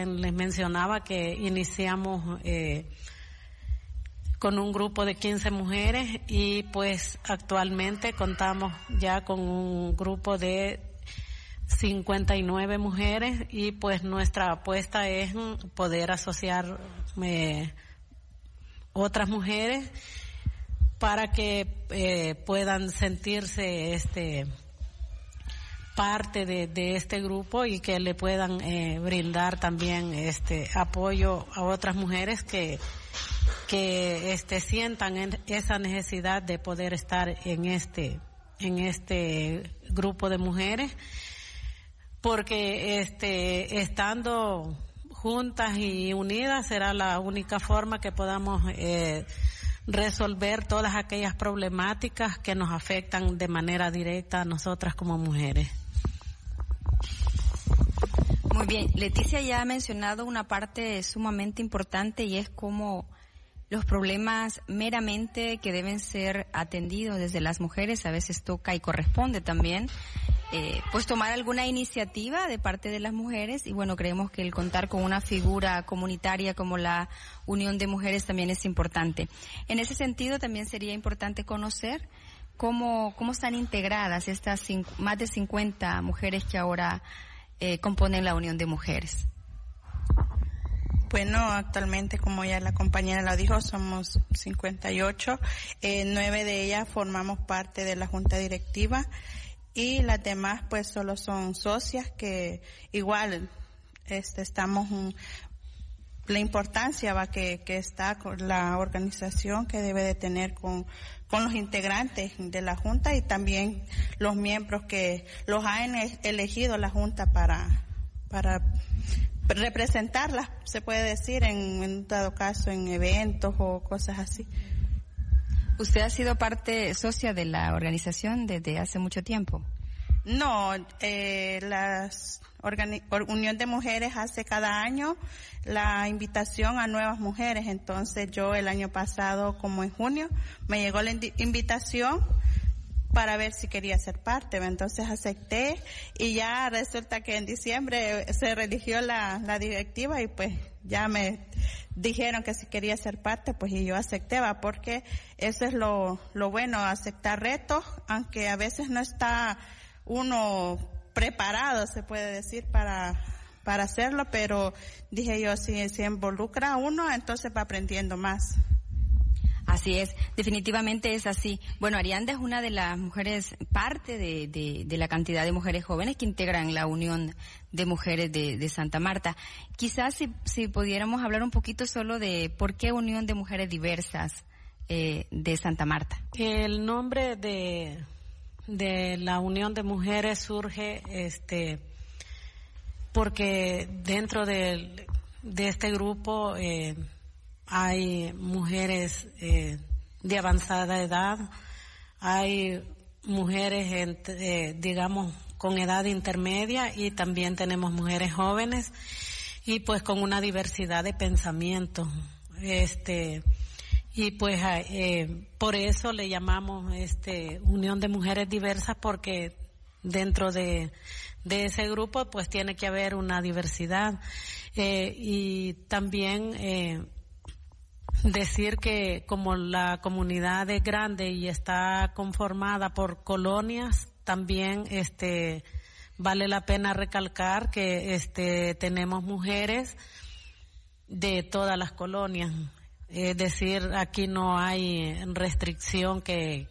Les mencionaba que iniciamos con un grupo de 15 mujeres y pues actualmente contamos ya con un grupo de 59 mujeres y pues nuestra apuesta es poder asociar otras mujeres para que puedan sentirse parte de este grupo y que le puedan brindar también apoyo a otras mujeres que sientan esa necesidad de poder estar en este grupo de mujeres, porque estando juntas y unidas será la única forma que podamos resolver todas aquellas problemáticas que nos afectan de manera directa a nosotras como mujeres. Muy bien, Leticia ya ha mencionado una parte sumamente importante y es cómo los problemas meramente que deben ser atendidos desde las mujeres a veces toca y corresponde también pues tomar alguna iniciativa de parte de las mujeres, y bueno, creemos que el contar con una figura comunitaria como la Unión de Mujeres también es importante. En ese sentido también sería importante conocer cómo están integradas estas más de 50 mujeres que ahora componen la Unión de Mujeres. Bueno, actualmente, como ya la compañera lo dijo, somos 58, 9 de ellas formamos parte de la junta directiva y las demás pues solo son socias que igual estamos la importancia que está con la organización que debe de tener con los integrantes de la junta y también los miembros que los han elegido la junta para representarlas, se puede decir, en dado caso en eventos o cosas así. ¿Usted ha sido parte socia de la organización desde hace mucho tiempo? No, Unión de Mujeres hace cada año la invitación a nuevas mujeres. Entonces yo el año pasado, como en junio, me llegó la invitación para ver si quería ser parte. Entonces acepté y ya resulta que en diciembre se religió la directiva y pues ya me dijeron que si quería ser parte, pues y yo acepté, porque eso es lo bueno, aceptar retos, aunque a veces no está uno preparado, se puede decir, para hacerlo, pero dije yo, si se involucra a uno, entonces va aprendiendo más. Así es, definitivamente es así. Bueno, Arianda es una de las mujeres, parte de la cantidad de mujeres jóvenes que integran la Unión de Mujeres de Santa Marta. Quizás si pudiéramos hablar un poquito solo de por qué Unión de Mujeres Diversas de Santa Marta. El nombre de la Unión de Mujeres surge porque dentro de este grupo hay mujeres de avanzada edad, hay mujeres digamos con edad intermedia y también tenemos mujeres jóvenes y pues con una diversidad de pensamientos. Y pues por eso le llamamos Unión de Mujeres Diversas, porque dentro de ese grupo pues tiene que haber una diversidad y también decir que como la comunidad es grande y está conformada por colonias, también vale la pena recalcar que tenemos mujeres de todas las colonias. Es decir, aquí no hay restricción que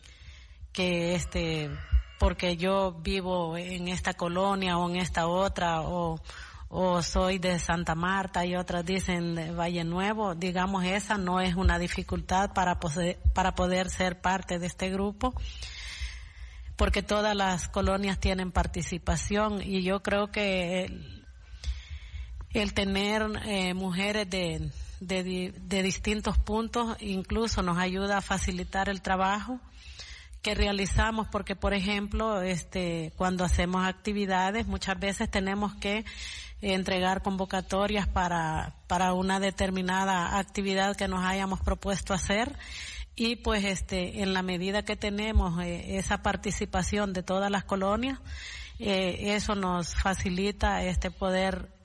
porque yo vivo en esta colonia o en esta otra o soy de Santa Marta y otras dicen de Valle Nuevo, digamos, esa no es una dificultad para poder ser parte de este grupo, porque todas las colonias tienen participación y yo creo que el tener mujeres de distintos puntos incluso nos ayuda a facilitar el trabajo que realizamos, porque por ejemplo cuando hacemos actividades muchas veces tenemos que entregar convocatorias para una determinada actividad que nos hayamos propuesto hacer y pues en la medida que tenemos esa participación de todas las colonias, eso nos facilita poder